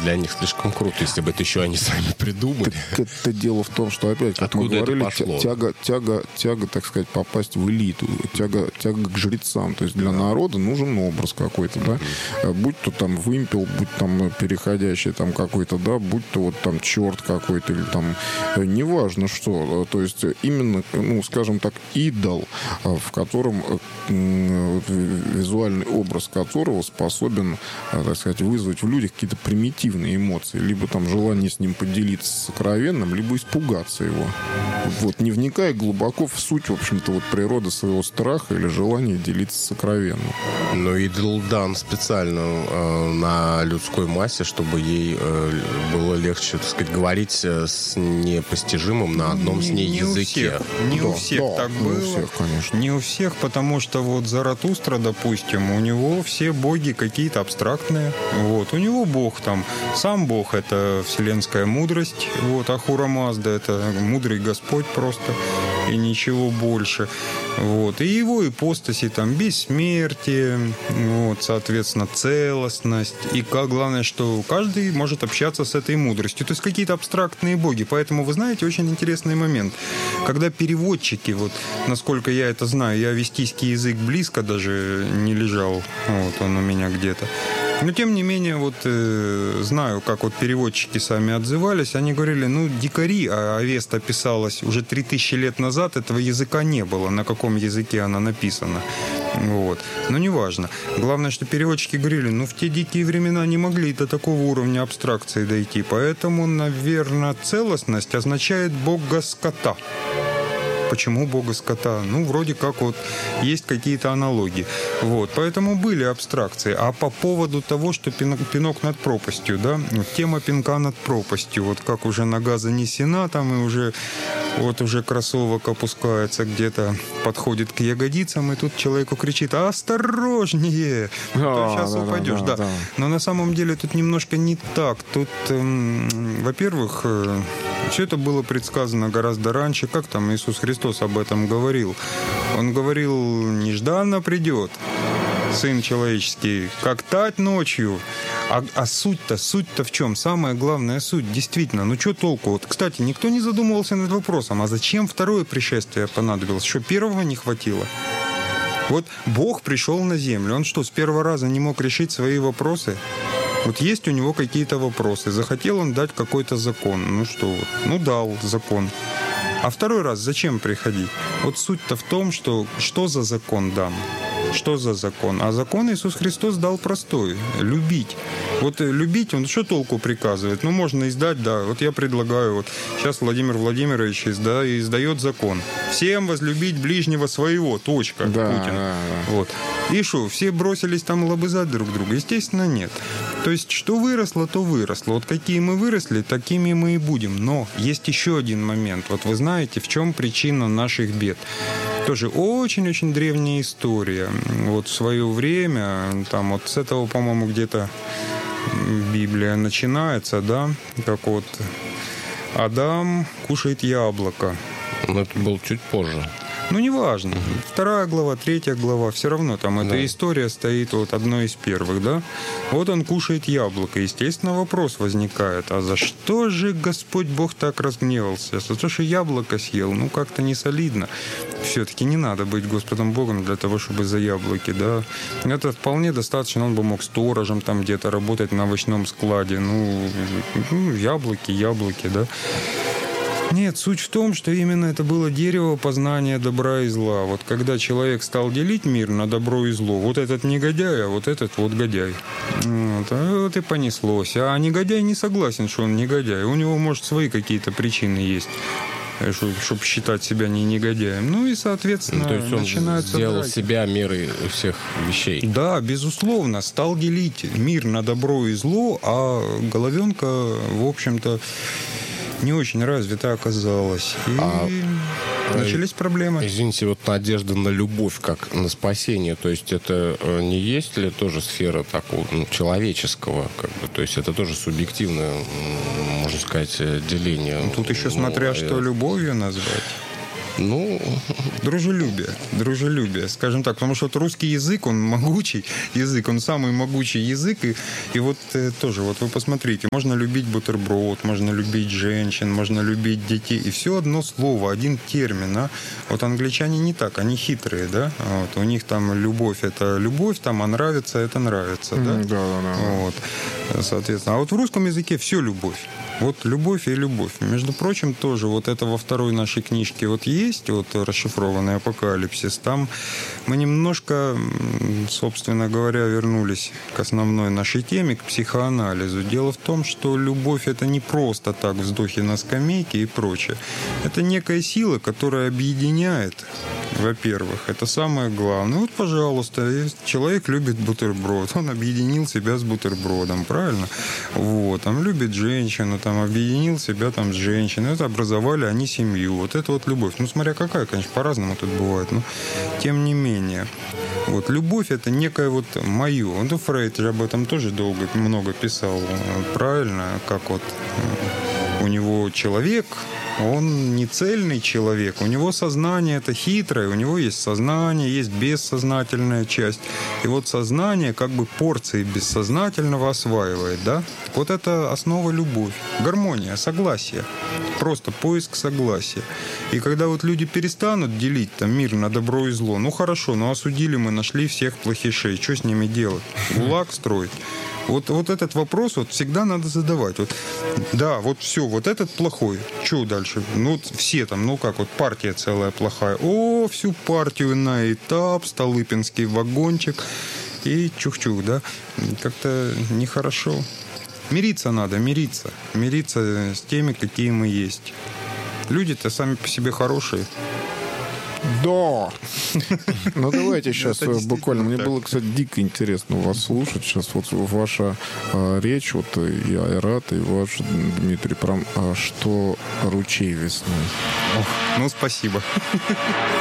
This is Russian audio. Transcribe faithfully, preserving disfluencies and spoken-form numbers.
для них слишком круто, если бы это еще они сами придумали. Так это дело в том, что опять, как Откуда мы говорили, это пошло? тяга, тяга, тяга, так сказать, попасть в элиту, тяга, тяга к жрецам. То есть для народа нужен образ какой-то, да, mm-hmm. будь то там вымпел, будь там переходящий там какой-то, да, будь то вот там черт какой-то или там неважно что. То есть именно, ну, скажем так, идол, в котором визуальный образ которого способен, так сказать, вызвать в людях какие-то примитивные эмоции, либо там желание с ним поделиться сокровенным, либо испугаться его. Вот, не вникая глубоко в суть, в общем-то, вот природы своего страха или желания делиться сокровенным. Но идол дан специально э, на людской массе, чтобы ей э, было легче, так сказать, говорить с непостижимым на одном не, с ней не языке. У всех, не да, у всех да, так не было. у всех, конечно. Не у всех, потому что вот Заратустра, допустим, у него все боги какие-то абстрактные. Вот. У него бог там, сам бог — это вселенская мудрость, вот, Ахура Мазда — это мудрый Господь просто, и ничего больше. Вот. И его ипостаси там бессмертие, вот, соответственно, целостность. И как главное, что каждый может общаться с этой мудростью. То есть какие-то абстрактные боги. Поэтому, вы знаете, очень интересный момент. Когда переводчики, вот, насколько я это знаю, я вестийский язык близко даже не лежал, вот он у меня где-то. Но, тем не менее, вот э, знаю, как вот переводчики сами отзывались. Они говорили, ну, дикари, а Авеста писалась уже три тысячи лет назад, этого языка не было, на каком языке она написана. Вот. Но неважно. Главное, что переводчики говорили, ну, в те дикие времена не могли до такого уровня абстракции дойти. Поэтому, наверное, целостность означает бога скота. Почему бога скота? Ну, вроде как вот есть какие-то аналогии. Вот. Поэтому были абстракции. А по поводу того, что пинок, пинок над пропастью, да, вот тема пинка над пропастью, вот как уже нога занесена, там и уже вот уже кроссовок опускается где-то, подходит к ягодицам, и тут человеку кричит: осторожнее! А, то сейчас да, упадешь. Да, да, да. Но на самом деле тут немножко не так. Тут, эм, во-первых, э, все это было предсказано гораздо раньше. Как там Иисус Христос об этом говорил? Он говорил: нежданно придет Сын человеческий, как тать ночью. А, а суть-то, суть-то в чем? Самая главная суть, действительно, ну что толку? Вот, кстати, никто не задумывался над вопросом, а зачем второе пришествие понадобилось? Что, первого не хватило? Вот Бог пришел на землю, он что, с первого раза не мог решить свои вопросы? Вот есть у него какие-то вопросы, захотел он дать какой-то закон, ну что вот, ну дал закон. А второй раз зачем приходить? Вот суть-то в том, что что за закон дан? Что за закон? А закон Иисус Христос дал простой. Любить. Вот любить, он что толку приказывает? Ну, можно издать, да. Вот я предлагаю, вот сейчас Владимир Владимирович изда, издает закон. Всем возлюбить ближнего своего. Точка. Да, Путин. Да, да. Вот. И что, все бросились там лобызать друг друга? Естественно, нет. То есть, что выросло, то выросло. Вот какие мы выросли, такими мы и будем. Но есть еще один момент. Вот вы знаете, в чем причина наших бед? Тоже очень-очень древняя история. Вот в свое время, там вот с этого, по-моему, где-то Библия начинается, да, как вот Адам кушает яблоко. Но это было чуть позже. Ну, неважно. Вторая глава, третья глава, все равно там эта да. история стоит вот одной из первых, да? Вот он кушает яблоко. Естественно, вопрос возникает. А за что же Господь Бог так разгневался? За то, что яблоко съел? Ну, как-то не солидно. Все-таки не надо быть Господом Богом для того, чтобы за яблоки, да? Это вполне достаточно. Он бы мог сторожем там где-то работать на овощном складе. Ну, ну яблоки, яблоки, да? Нет, суть в том, что именно это было дерево познания добра и зла. Вот когда человек стал делить мир на добро и зло, вот этот негодяй, а вот этот вот годяй. Вот, а вот и понеслось. А негодяй не согласен, что он негодяй. У него, может, свои какие-то причины есть, чтобы считать себя не негодяем. Ну и, соответственно, ну, то есть он начинаются сделал драки. себя мерой всех вещей. Да, безусловно, стал делить мир на добро и зло, а головенка, в общем-то, не очень развито оказалось. И а, начались проблемы. Извините, вот надежда на любовь, как на спасение, то есть это не есть ли тоже сфера такого, ну, человеческого, как бы, то есть это тоже субъективное, можно сказать, деление. Тут еще ну, смотря, э... что любовью назвать. Ну, дружелюбие, дружелюбие, скажем так, потому что вот русский язык, он могучий язык, он самый могучий язык, и, и вот э, тоже, вот вы посмотрите, можно любить бутерброд, можно любить женщин, можно любить детей, и все одно слово, один термин, а? Вот англичане не так, они хитрые, да, вот, у них там любовь — это любовь, там, а нравится — это нравится, да, да, да, да. Вот, соответственно, а вот в русском языке все любовь. Вот любовь и любовь. Между прочим, тоже вот это во второй нашей книжке вот есть, вот расшифрованный апокалипсис. Там мы немножко, собственно говоря, вернулись к основной нашей теме, к психоанализу. Дело в том, что любовь — это не просто так вздохи на скамейке и прочее. Это некая сила, которая объединяет, во-первых. Это самое главное. Вот, пожалуйста, человек любит бутерброд. Он объединил себя с бутербродом, правильно? Вот. Там любит женщину, там объединил себя там с женщиной. Это образовали они семью. Вот это вот любовь. Ну, смотря какая, конечно, по-разному тут бывает. Но тем не менее. Вот любовь — это некое вот мое. Вот Фрейд же об этом тоже долго, много писал. Правильно? Как вот у него человек... Он не цельный человек, у него сознание это хитрое, у него есть сознание, есть бессознательная часть. И вот сознание как бы порции бессознательного осваивает, да? Вот это основа любовь, гармония, согласие, просто поиск согласия. И когда вот люди перестанут делить там мир на добро и зло, ну хорошо, ну осудили мы, нашли всех плохишей, что с ними делать? ГУЛАГ строить? Вот, вот этот вопрос вот всегда надо задавать. Вот, да, вот все, вот этот плохой. Что дальше? Ну, вот все там, ну как, вот партия целая плохая. О, всю партию на этап, Столыпинский вагончик и чух-чух, да? Как-то нехорошо. Мириться надо, мириться. Мириться с теми, какие мы есть. Люди-то сами по себе хорошие. Да. Ну, давайте сейчас буквально. Мне было, кстати, дико интересно вас слушать. Сейчас вот ваша э, речь, вот и Айрат, и ваш, Дмитрий, прям, а что ручей весной. Ох, ну, спасибо.